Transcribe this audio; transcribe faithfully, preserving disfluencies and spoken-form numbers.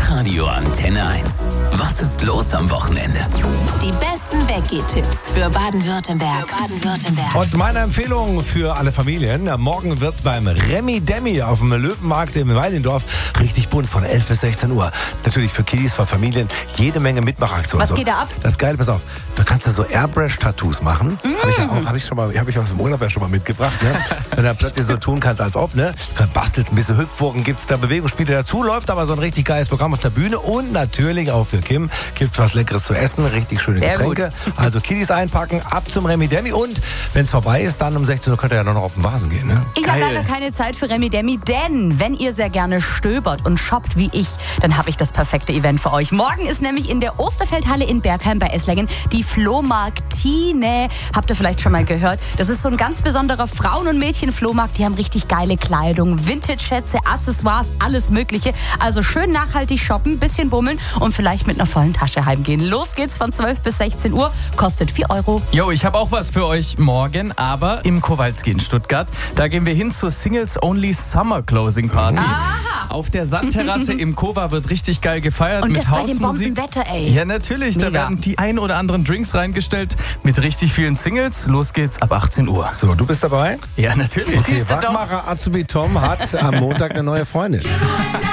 Hitradio Antenne eins. Was ist los am Wochenende? Die besten Veggie-Tipps für Baden-Württemberg. Baden-Württemberg. Und meine Empfehlung für alle Familien: Morgen wird's beim Remi Demi auf dem Löwenmarkt im Weilendorf richtig bunt von elf bis sechzehn Uhr. Natürlich für Kiddies, für Familien, jede Menge Mitmachaktionen. Was geht da ab? Das ist geil, pass auf. Du kannst da so Airbrush-Tattoos machen. Mm. Habe ich ja auch, habe ich schon mal, habe ich aus dem Urlaub ja schon mal mitgebracht, ne? Wenn du plötzlich so tun kannst, als ob, ne? Du bastelst ein bisschen Hüpfwogen, gibt's da Bewegungsspiele dazu, läuft aber so ein richtig geiles Programm auf der Bühne und natürlich auch für Kim gibt's was Leckeres zu essen, richtig schöne Sehr Getränke. Gut. Also Kiddies einpacken, ab zum Remi Demi und wenn es vorbei ist, dann um sechzehn Uhr könnt ihr ja noch auf den Vasen gehen, ne? Ich habe leider keine Zeit für Remi Demi, denn wenn ihr sehr gerne stöbert und shoppt wie ich, dann habe ich das perfekte Event für euch. Morgen ist nämlich in der Osterfeldhalle in Bergheim bei Esslingen die Flohmarktine. Habt ihr vielleicht schon mal gehört? Das ist so ein ganz besonderer Frauen- und Mädchen-Flohmarkt. Die haben richtig geile Kleidung, Vintage-Schätze, Accessoires, alles Mögliche. Also schön nachhaltig shoppen, bisschen bummeln und vielleicht mit einer vollen Tasche heimgehen. Los geht's von zwölf bis sechzehn Uhr, kostet vier Euro. Jo, ich habe auch was für euch morgen, aber im Kowalski in Stuttgart. Da gehen wir hin zur Singles Only Summer Closing Party. Aha. Auf der Sandterrasse im Kova wird richtig geil gefeiert Und mit das bei dem Hausmusik. Bombenwetter, ey. Ja, natürlich. Da Mega. werden die ein oder anderen Drinks reingestellt mit richtig vielen Singles. Los geht's ab achtzehn Uhr. So, du bist dabei? Ja, natürlich. Okay, Siehst du doch. Wachmacher Azubi Tom hat am Montag eine neue Freundin.